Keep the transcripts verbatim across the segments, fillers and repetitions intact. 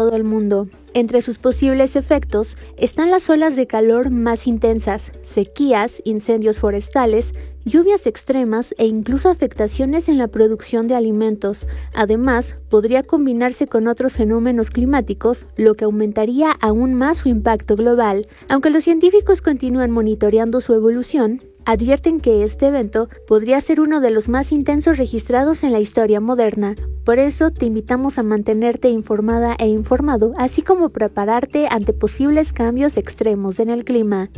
todo el mundo. Entre sus posibles efectos están las olas de calor más intensas, sequías, incendios forestales, lluvias extremas e incluso afectaciones en la producción de alimentos. Además, podría combinarse con otros fenómenos climáticos, lo que aumentaría aún más su impacto global. Aunque los científicos continúan monitoreando su evolución, advierten que este evento podría ser uno de los más intensos registrados en la historia moderna. Por eso te invitamos a mantenerte informada e informado, así como prepararte ante posibles cambios extremos en el clima.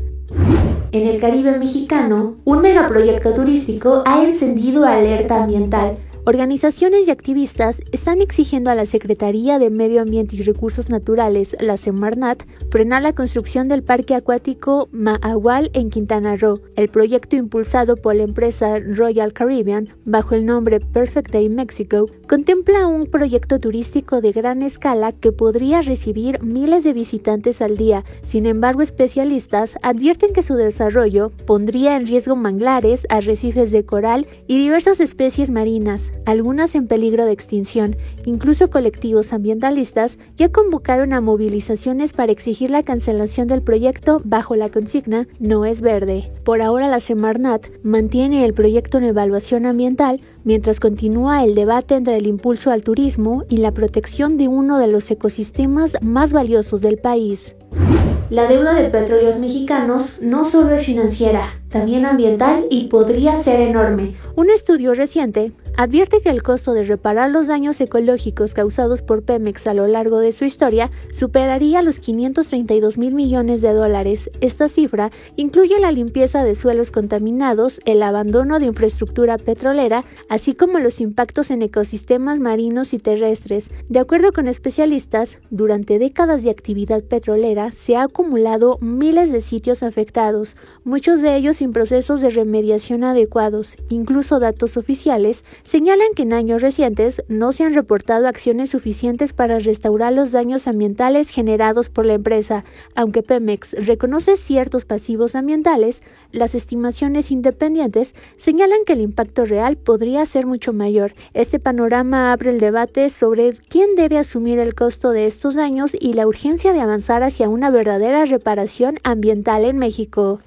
En el Caribe mexicano, un megaproyecto turístico ha encendido alerta ambiental. Organizaciones y activistas están exigiendo a la Secretaría de Medio Ambiente y Recursos Naturales, la Semarnat, frenar la construcción del parque acuático Mahahual en Quintana Roo. El proyecto, impulsado por la empresa Royal Caribbean bajo el nombre Perfect Day Mexico, contempla un proyecto turístico de gran escala que podría recibir miles de visitantes al día. Sin embargo, especialistas advierten que su desarrollo pondría en riesgo manglares, arrecifes de coral y diversas especies marinas, algunas en peligro de extinción. Incluso colectivos ambientalistas ya convocaron a movilizaciones para exigir la cancelación del proyecto bajo la consigna "No es verde". Por ahora, la Semarnat mantiene el proyecto en evaluación ambiental, mientras continúa el debate entre el impulso al turismo y la protección de uno de los ecosistemas más valiosos del país. La deuda de Petróleos Mexicanos no solo es financiera, también ambiental y podría ser enorme. Un estudio reciente advierte que el costo de reparar los daños ecológicos causados por Pemex a lo largo de su historia superaría los quinientos treinta y dos mil millones de dólares. Esta cifra incluye la limpieza de suelos contaminados, el abandono de infraestructura petrolera, así como los impactos en ecosistemas marinos y terrestres. De acuerdo con especialistas, durante décadas de actividad petrolera se han acumulado miles de sitios afectados, muchos de ellos sin procesos de remediación adecuados. Incluso datos oficiales señalan que en años recientes no se han reportado acciones suficientes para restaurar los daños ambientales generados por la empresa. Aunque Pemex reconoce ciertos pasivos ambientales, las estimaciones independientes señalan que el impacto real podría ser mucho mayor. Este panorama abre el debate sobre quién debe asumir el costo de estos daños y la urgencia de avanzar hacia una verdadera reparación ambiental en México.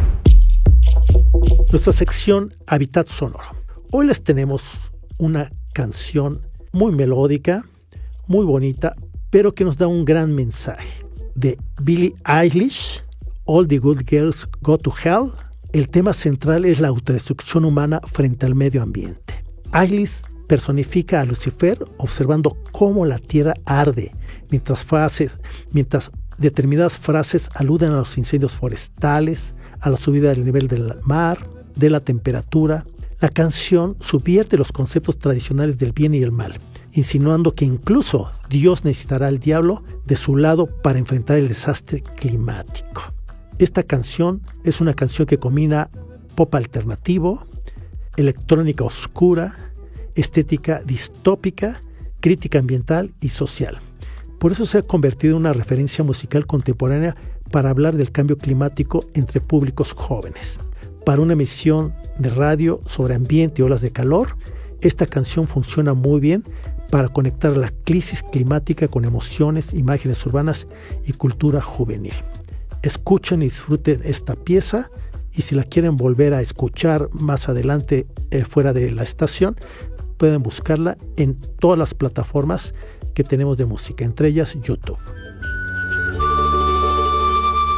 Nuestra sección Hábitat Sonoro. Hoy les tenemos una canción muy melódica, muy bonita, pero que nos da un gran mensaje. De Billie Eilish, All the Good Girls Go to Hell. El tema central es la autodestrucción humana frente al medio ambiente. Eilish personifica a Lucifer observando cómo la tierra arde, mientras, frases, mientras determinadas frases aluden a los incendios forestales, a la subida del nivel del mar, de la temperatura. La canción subvierte los conceptos tradicionales del bien y el mal, insinuando que incluso Dios necesitará al diablo de su lado para enfrentar el desastre climático. Esta canción es una canción que combina pop alternativo, electrónica oscura, estética distópica, crítica ambiental y social. Por eso se ha convertido en una referencia musical contemporánea para hablar del cambio climático entre públicos jóvenes. Para una emisión de radio sobre ambiente y olas de calor, esta canción funciona muy bien para conectar la crisis climática con emociones, imágenes urbanas y cultura juvenil. Escuchen y disfruten esta pieza, y si la quieren volver a escuchar más adelante eh, fuera de la estación, pueden buscarla en todas las plataformas que tenemos de música, entre ellas YouTube.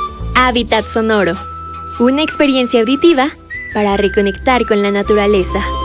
Hábitat Sonoro, una experiencia auditiva para reconectar con la naturaleza.